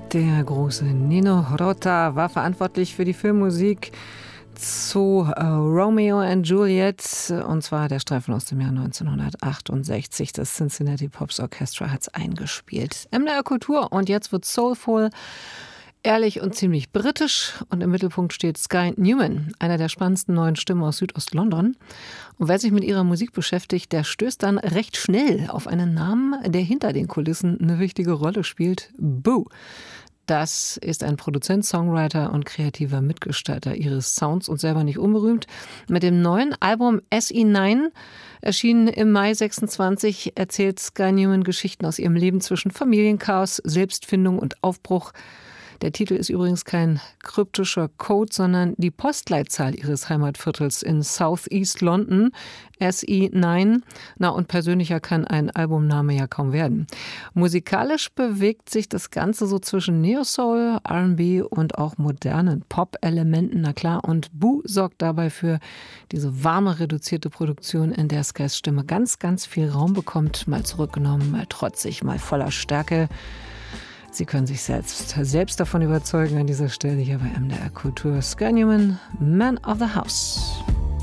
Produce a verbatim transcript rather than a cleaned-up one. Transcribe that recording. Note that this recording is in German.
Der große Nino Rota war verantwortlich für die Filmmusik zu äh, Romeo and Juliet, und zwar der Streifen aus dem Jahr neunzehnhundertachtundsechzig. Das Cincinnati Pops Orchestra hat es eingespielt. M D R Kultur, und jetzt wird soulful, ehrlich und ziemlich britisch, und im Mittelpunkt steht Sky Newman, einer der spannendsten neuen Stimmen aus Südost-London. Und wer sich mit ihrer Musik beschäftigt, der stößt dann recht schnell auf einen Namen, der hinter den Kulissen eine wichtige Rolle spielt: Boo. Das ist ein Produzent, Songwriter und kreativer Mitgestalter ihres Sounds und selber nicht unberühmt. Mit dem neuen Album S E neun, erschienen im Mai sechsundzwanzig, erzählt Sky Newman Geschichten aus ihrem Leben zwischen Familienchaos, Selbstfindung und Aufbruch. Der Titel ist übrigens kein kryptischer Code, sondern die Postleitzahl ihres Heimatviertels in South East London, S E neun. Na, und persönlicher kann ein Albumname ja kaum werden. Musikalisch bewegt sich das Ganze so zwischen Neo-Soul, R and B und auch modernen Pop-Elementen, na klar. Und Boo sorgt dabei für diese warme, reduzierte Produktion, in der Skys Stimme ganz, ganz viel Raum bekommt. Mal zurückgenommen, mal trotzig, mal voller Stärke. Sie können sich selbst, selbst davon überzeugen an dieser Stelle hier bei M D R Kultur. Sky Newman, Man of the House.